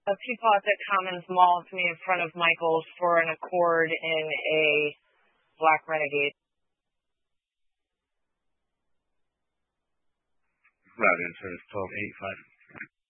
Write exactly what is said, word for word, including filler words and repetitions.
Uh, people at the Commons Mall to me in front of Michael's for an Accord in a Black Renegade. Route in service twelve eighty-five.